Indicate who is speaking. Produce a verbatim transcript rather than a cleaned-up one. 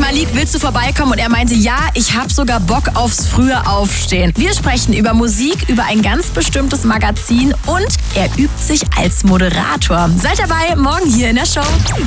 Speaker 1: Malik, willst du vorbeikommen? Und er meinte, ja, ich habe sogar Bock aufs frühe Aufstehen. Wir sprechen über Musik, über ein ganz bestimmtes Magazin und er übt sich als Moderator. Seid dabei, morgen hier in der Show.